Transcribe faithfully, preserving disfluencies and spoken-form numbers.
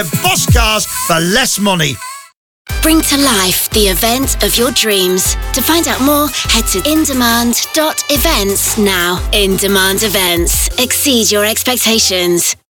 Boss Cars for less money. Bring to life the event of your dreams. To find out more, head to in demand dot events now. In Demand Events. Exceed your expectations.